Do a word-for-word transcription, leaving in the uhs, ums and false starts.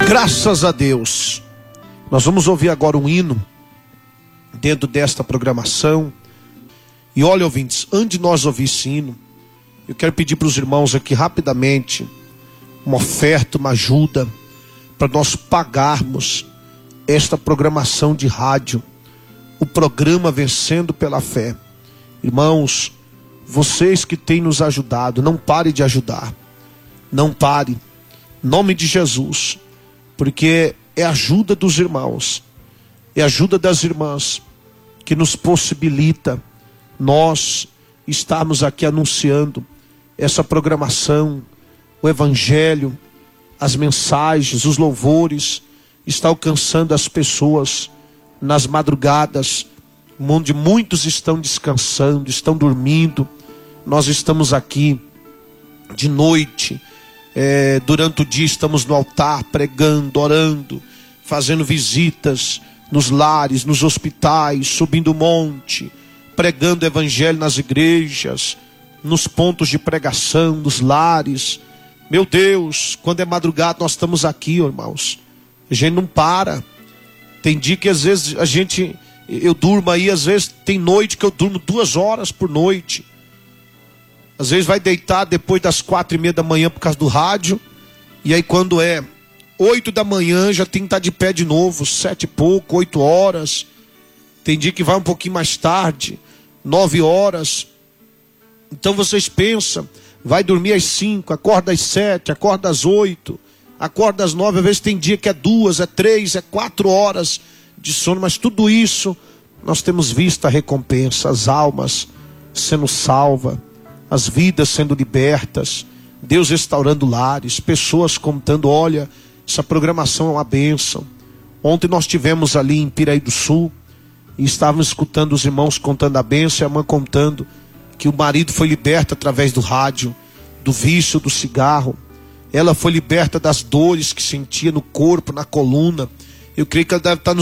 Graças a Deus. Nós vamos ouvir agora um hino dentro desta programação. E olha, ouvintes, antes de nós ouvir esse hino, eu quero pedir para os irmãos aqui rapidamente uma oferta, uma ajuda para nós pagarmos esta programação de rádio, o programa Vencendo pela Fé. Irmãos, vocês que têm nos ajudado, não pare de ajudar. Não pare. Em nome de Jesus. Porque é a ajuda dos irmãos, é a ajuda das irmãs que nos possibilita nós estarmos aqui anunciando essa programação, o evangelho, as mensagens, os louvores, está alcançando as pessoas nas madrugadas, onde muitos estão descansando, estão dormindo. Nós estamos aqui de noite. É, durante o dia estamos no altar pregando, orando, fazendo visitas nos lares, nos hospitais, subindo o monte, pregando o evangelho nas igrejas, nos pontos de pregação, nos lares. Meu Deus, quando é madrugada nós estamos aqui, irmãos. A gente não para. Tem dia que às vezes a gente, eu durmo aí, às vezes tem noite que eu durmo duas horas por noite. Às vezes vai deitar depois das quatro e meia da manhã por causa do rádio. E aí quando é oito da manhã já tem que estar de pé de novo. Sete e pouco, oito horas. Tem dia que vai um pouquinho mais tarde. Nove horas. Então vocês pensam. Vai dormir às cinco, acorda às sete, acorda às oito. Acorda às nove. Às vezes tem dia que é duas, é três, é quatro horas de sono. Mas tudo isso nós temos visto a recompensa. As almas sendo salvas. As vidas sendo libertas, Deus restaurando lares, pessoas contando, olha, essa programação é uma bênção. Ontem nós tivemos ali em Piraí do Sul, e estávamos escutando os irmãos contando a bênção, e a mãe contando que o marido foi liberto através do rádio, do vício do cigarro. Ela foi liberta das dores que sentia no corpo, na coluna. Eu creio que ela deve estar nos